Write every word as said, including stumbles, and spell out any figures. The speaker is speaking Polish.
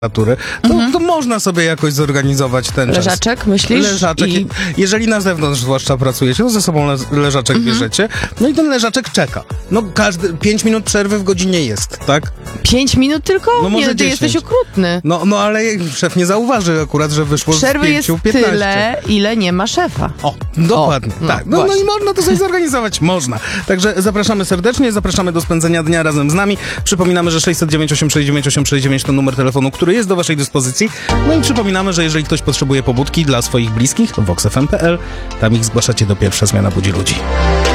temperatury, to, mhm. to można sobie jakoś zorganizować ten czas. Leżaczek, myślisz? Leżaczek. I... Jeżeli na zewnątrz zwłaszcza pracujecie, to ze sobą le leżaczek mhm. bierzecie, no i ten leżaczek czeka. No każdy, pięć minut przerwy w godzinie jest, tak? Pięć minut tylko? No może nie, ty dziesięć. jesteś okrutny. No, no ale szef nie zauważy akurat, że wyszło Przerwy z pięciu jest piętnaście. tyle, ile nie ma szefa. O, dokładnie, o, tak. No, no, no i można to sobie zorganizować, można. Także zapraszamy serdecznie, zapraszamy do spędzenia dnia razem z nami. Przypominamy, że sześćset dziewięć osiem sześć dziewięć osiem sześć dziewięć to numer telefonu, który jest do waszej dyspozycji. No i przypominamy, że jeżeli ktoś potrzebuje pobudki dla swoich bliskich, vox f m kropka p l, tam ich zgłaszacie do Pierwsza Zmiana Budzi Ludzi.